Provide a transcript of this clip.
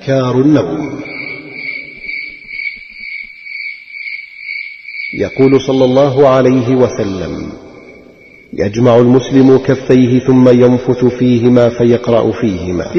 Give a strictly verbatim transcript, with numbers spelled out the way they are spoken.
أذكار النوم. يقول صلى الله عليه وسلم: يجمع المسلم كفيه ثم ينفث فيهما فيقرأ فيهما